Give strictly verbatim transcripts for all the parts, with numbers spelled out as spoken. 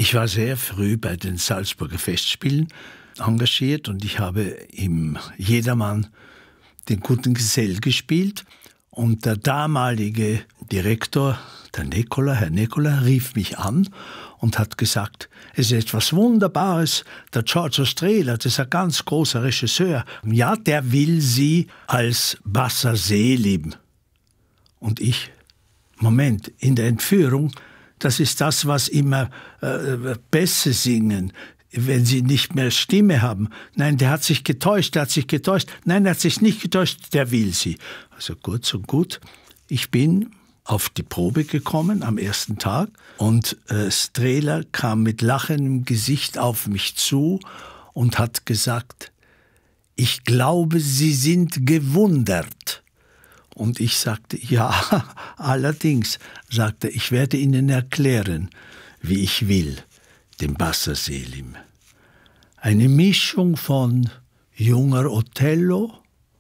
Ich war sehr früh bei den Salzburger Festspielen engagiert und ich habe im Jedermann den guten Gesell gespielt. Und der damalige Direktor, der Nekola, Herr Nekola, rief mich an und hat gesagt, es ist etwas Wunderbares, der Giorgio Strehler, das ist ein ganz großer Regisseur. Ja, der will Sie als Bassa Selim. Und ich, Moment, in der Entführung, das ist das, was immer äh, Bässe singen, wenn sie nicht mehr Stimme haben. Nein, der hat sich getäuscht, der hat sich getäuscht. Nein, er hat sich nicht getäuscht, der will sie. Also gut, so gut. Ich bin auf die Probe gekommen am ersten Tag und äh, Strehler kam mit lachendem Gesicht auf mich zu und hat gesagt, ich glaube, Sie sind gewundert. Und ich sagte, ja, allerdings, sagte er, ich werde Ihnen erklären, wie ich will, den Bassa Selim. Eine Mischung von junger Othello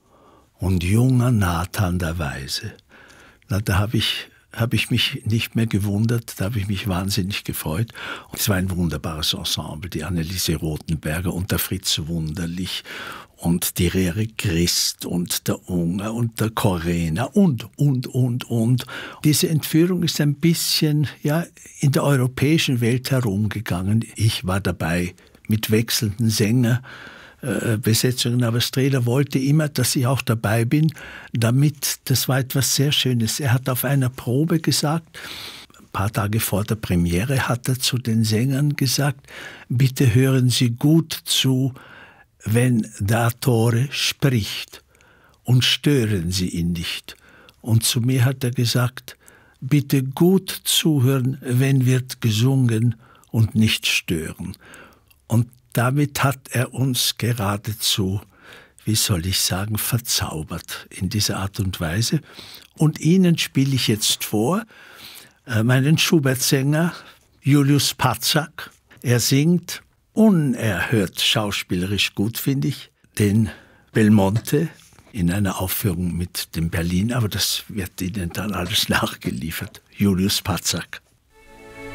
und junger Nathan der Weise. Na, da habe ich, hab ich mich nicht mehr gewundert, da habe ich mich wahnsinnig gefreut. Und es war ein wunderbares Ensemble, die Anneliese Rothenberger und der Fritz Wunderlich und die Rere Christ und der Unger und der Correna und, und, und, und. Diese Entführung ist ein bisschen ja, in der europäischen Welt herumgegangen. Ich war dabei mit wechselnden Sängerbesetzungen, aber Strehler wollte immer, dass ich auch dabei bin, damit, das war etwas sehr Schönes. Er hat auf einer Probe gesagt, ein paar Tage vor der Premiere hat er zu den Sängern gesagt, bitte hören Sie gut zu, wenn der Attore spricht und stören Sie ihn nicht. Und zu mir hat er gesagt, bitte gut zuhören, wenn wird gesungen und nicht stören. Und damit hat er uns geradezu, wie soll ich sagen, verzaubert in dieser Art und Weise. Und Ihnen spiele ich jetzt vor, äh, meinen Schubert-Sänger Julius Patzak. Er singt unerhört schauspielerisch gut, finde ich, den Belmonte in einer Aufführung mit dem Berlin, aber das wird Ihnen dann alles nachgeliefert. Julius Patzak.